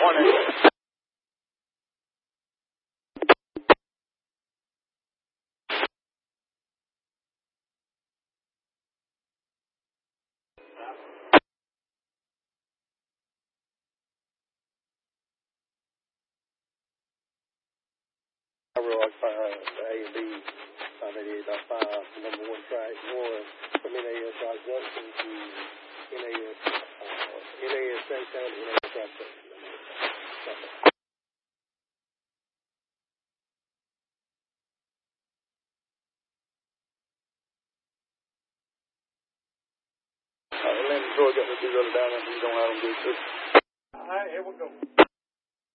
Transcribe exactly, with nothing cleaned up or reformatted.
Morning. Rock five, A and B, five eighty-eight point five, number one track, one, from N A S Rock Junction to N A S, uh, N A S Jamestown to N A S Rock Junction. Uh, Atlanta, Georgia, got the big other down there, you don't have them do too. All right, here we go.